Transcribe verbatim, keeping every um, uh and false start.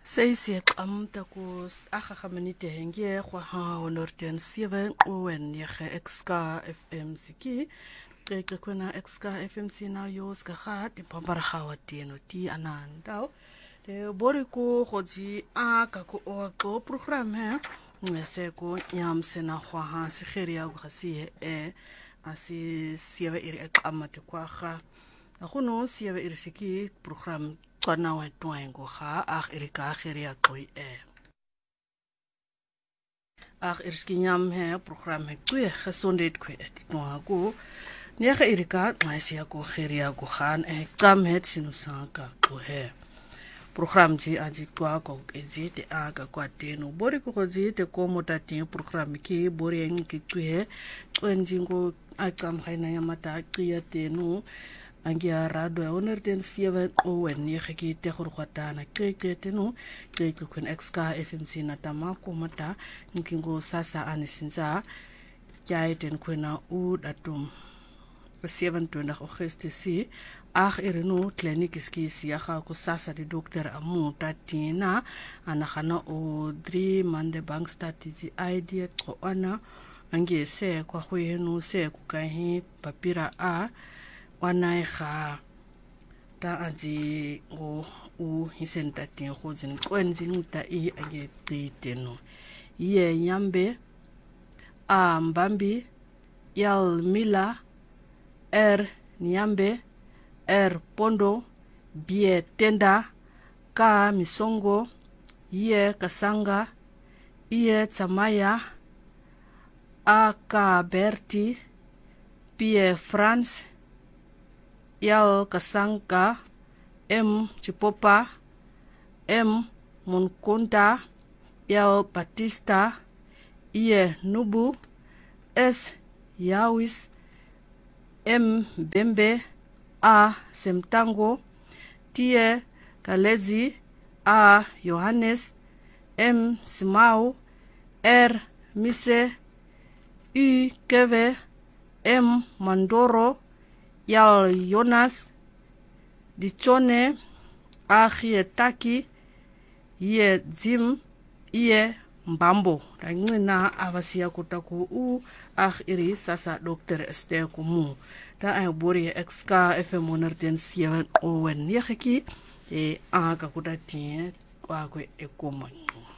Seisi am takus akakamanite hengie kwa ha onorten sieve owen yege exka F M siki keke kuna exka F M C na yos kaha di pampara khawati no ti anandao de boriku khoji aka ko o program he se ko yam sena kwa ha sigeria gasi e asi sieve iri akamate kwa kha akuno sieve iri siki program kana wa twengo ha ag erika geria koi e ag erskinyam he program he kwe gesondheid kwe twa ko nege erika maisia ko geria ko gaan e kam het sinusaka ko he program ji aji twa ko ezi te aga kwa teno bori ko ji te ko motati program ki bori ngi kwe twenjingo akam haina yamata kia teno angia rado ya onerten sieve owen ni khiki te khurkhata na keke teno keke kun exka F M C na tamako mata nkingo sasa anisinza jaiten kuna u datum seventy-two Augustus si ag ereno klinik ski sia ga ko sasa di dokter amu tatina anakana o three mande bank stati idea ko ana angie se kwa khwenu se ku kahi papira a wanai kha ta aji go u hisenta tin go jin kwenzi nta I age titeno ye yambe a mbambi yal mila er nyambe er pondo bie tenda ka misongo ye kasanga ye tamaya aka berti pie france yal kasanga M Chipopa M Munkunta yal Batista Iye Nubu S Yawis M Bembe A Semtango Tie Kalezi A Yohannes M Simau R Mise U Keve M Mandoro yal Jonas Dichone Achie Taki ye Zim Iye Mbambo Rangina avasia kutaku u ach iri sasa dokter este kumu ta ay bori exka F M onerten sieve owen yeki e aga kutati kwa kwe ekomanyo